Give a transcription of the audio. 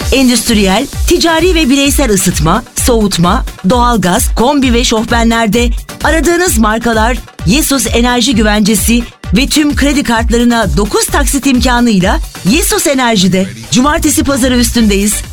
Endüstriyel, ticari ve bireysel ısıtma, soğutma, doğalgaz, kombi ve şofbenlerde aradığınız markalar Yesus Enerji Güvencesi ve tüm kredi kartlarına 9 taksit imkanıyla Yesus Enerji'de. Cumartesi pazarı üstündeyiz.